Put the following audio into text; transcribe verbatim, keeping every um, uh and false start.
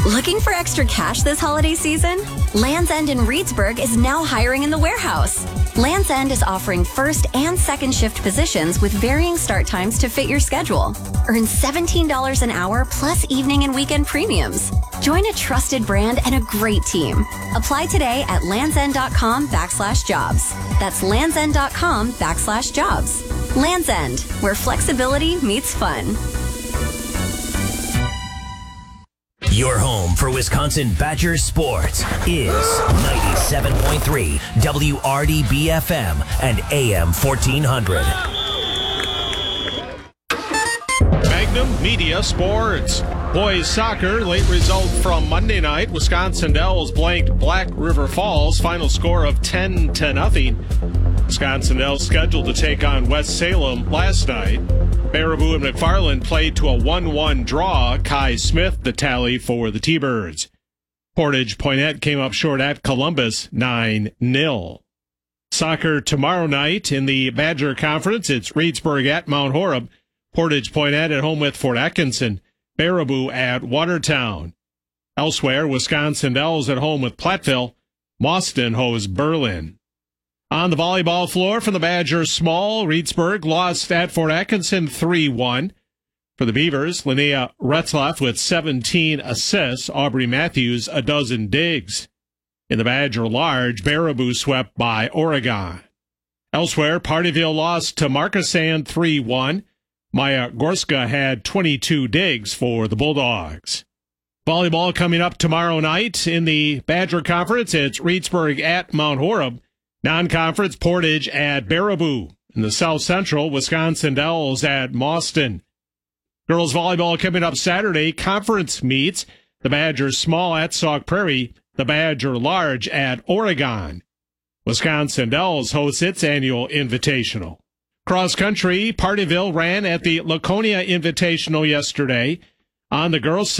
Looking for extra cash this holiday season? Land's End in Reedsburg is now hiring in the warehouse. Land's End is offering first and second shift positions with varying start times to fit your schedule. Earn seventeen dollars an hour plus evening and weekend premiums. Join a trusted brand and a great team. Apply today at landsend.com backslash jobs. That's landsend.com backslash jobs. Land's End, where flexibility meets fun. Your home for Wisconsin Badgers sports is ninety-seven point three W R D B F M and A M fourteen hundred. Magnum Media Sports. Boys soccer, late result from Monday night. Wisconsin Dells blanked Black River Falls. Final score of ten to nothing. Wisconsin Dells scheduled to take on West Salem last night. Baraboo and McFarland played to a one one draw. Kai Smith, the tally for the T-Birds. Portage Poinet came up short at Columbus, nine nil. Soccer tomorrow night in the Badger Conference. It's Reedsburg at Mount Horeb. Portage Poinet at home with Fort Atkinson. Baraboo at Watertown. Elsewhere, Wisconsin Dells at home with Platteville. Mauston hosts Berlin. On the volleyball floor for the Badgers small, Reedsburg lost at Fort Atkinson three one. For the Beavers, Linnea Retzlaff with seventeen assists, Aubrey Matthews a dozen digs. In the Badger large, Baraboo swept by Oregon. Elsewhere, Partyville lost to Markesan three one. Maya Gorska had twenty-two digs for the Bulldogs. Volleyball coming up tomorrow night in the Badger Conference. It's Reedsburg at Mount Horeb. Non-conference, Portage at Baraboo. In the South Central, Wisconsin Dells at Mauston. Girls volleyball coming up Saturday. Conference meets. The Badgers small at Sauk Prairie. The Badger large at Oregon. Wisconsin Dells hosts its annual invitational. Cross country, Partyville ran at the Laconia Invitational yesterday. On the girls'